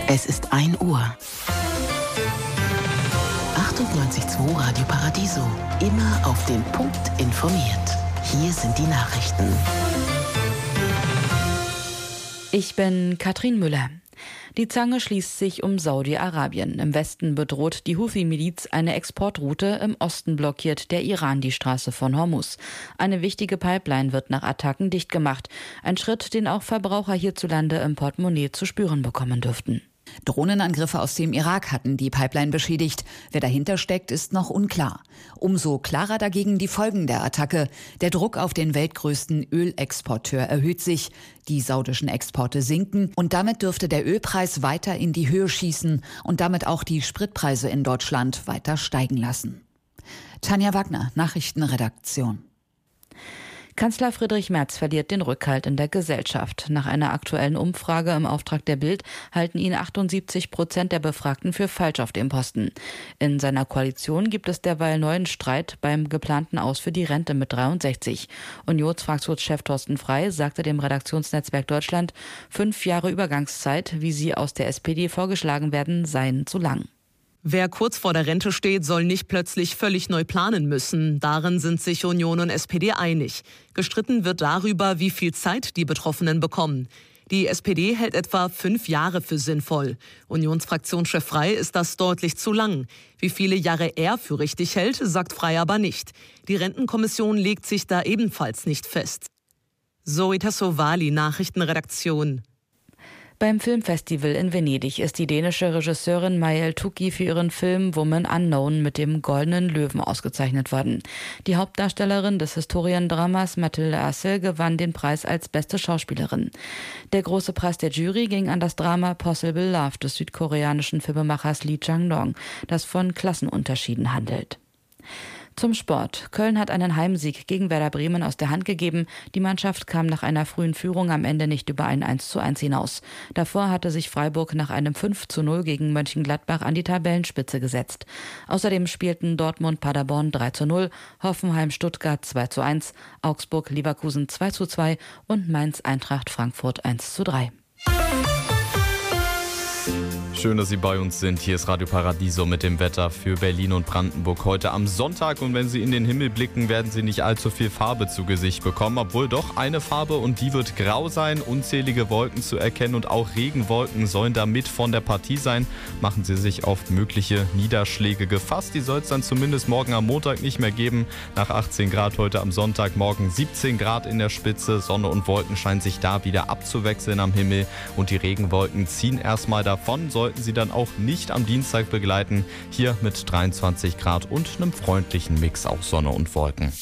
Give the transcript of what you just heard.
Es ist 1 Uhr. 98.2 Radio Paradiso. Immer auf den Punkt informiert. Hier sind die Nachrichten. Ich bin Katrin Müller. Die Zange schließt sich um Saudi-Arabien. Im Westen bedroht die Houthi-Miliz eine Exportroute, im Osten blockiert der Iran die Straße von Hormuz. Eine wichtige Pipeline wird nach Attacken dicht gemacht. Ein Schritt, den auch Verbraucher hierzulande im Portemonnaie zu spüren bekommen dürften. Drohnenangriffe aus dem Irak hatten die Pipeline beschädigt. Wer dahinter steckt, ist noch unklar. Umso klarer dagegen die Folgen der Attacke. Der Druck auf den weltgrößten Ölexporteur erhöht sich. Die saudischen Exporte sinken und damit dürfte der Ölpreis weiter in die Höhe schießen und damit auch die Spritpreise in Deutschland weiter steigen lassen. Tanja Wagner, Nachrichtenredaktion. Kanzler Friedrich Merz verliert den Rückhalt in der Gesellschaft. Nach einer aktuellen Umfrage im Auftrag der Bild halten ihn 78% der Befragten für falsch auf dem Posten. In seiner Koalition gibt es derweil neuen Streit beim geplanten Aus für die Rente mit 63. Unionsfraktionschef Thorsten Frey sagte dem Redaktionsnetzwerk Deutschland, 5 Jahre Übergangszeit, wie sie aus der SPD vorgeschlagen werden, seien zu lang. Wer kurz vor der Rente steht, soll nicht plötzlich völlig neu planen müssen. Darin sind sich Union und SPD einig. Gestritten wird darüber, wie viel Zeit die Betroffenen bekommen. Die SPD hält etwa 5 Jahre für sinnvoll. Unionsfraktionschef Frey ist das deutlich zu lang. Wie viele Jahre er für richtig hält, sagt Frey aber nicht. Die Rentenkommission legt sich da ebenfalls nicht fest. Zoe Tassovali, Nachrichtenredaktion. Beim Filmfestival in Venedig ist die dänische Regisseurin Majel Tukki für ihren Film Woman Unknown mit dem Goldenen Löwen ausgezeichnet worden. Die Hauptdarstellerin des Historiendramas Mathilde Assel gewann den Preis als beste Schauspielerin. Der große Preis der Jury ging an das Drama Possible Love des südkoreanischen Filmemachers Lee Chang-dong, das von Klassenunterschieden handelt. Zum Sport. Köln hat einen Heimsieg gegen Werder Bremen aus der Hand gegeben. Die Mannschaft kam nach einer frühen Führung am Ende nicht über ein 1:1 hinaus. Davor hatte sich Freiburg nach einem 5:0 gegen Mönchengladbach an die Tabellenspitze gesetzt. Außerdem spielten Dortmund Paderborn 3:0, Hoffenheim Stuttgart 2:1, Augsburg Leverkusen 2:2 und Mainz Eintracht Frankfurt 1:3. Schön, dass Sie bei uns sind. Hier ist Radio Paradiso mit dem Wetter für Berlin und Brandenburg heute am Sonntag. Und wenn Sie in den Himmel blicken, werden Sie nicht allzu viel Farbe zu Gesicht bekommen. Obwohl doch eine Farbe, und die wird grau sein. Unzählige Wolken zu erkennen und auch Regenwolken sollen da mit von der Partie sein. Machen Sie sich auf mögliche Niederschläge gefasst. Die soll es dann zumindest morgen am Montag nicht mehr geben. Nach 18 Grad heute am Sonntag, morgen 17 Grad in der Spitze. Sonne und Wolken scheinen sich da wieder abzuwechseln am Himmel. Und die Regenwolken ziehen erstmal davon, sollten sie dann auch nicht am Dienstag begleiten. Hier mit 23 Grad und einem freundlichen Mix aus Sonne und Wolken.